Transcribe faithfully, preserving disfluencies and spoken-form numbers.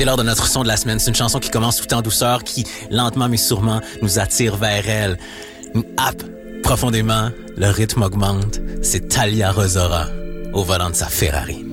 C'est l'heure de notre son de la semaine. C'est une chanson qui commence tout en douceur, qui, lentement mais sûrement, nous attire vers elle, nous happe profondément. Le rythme augmente. C'est Talia Rosaura au volant de sa Ferrari.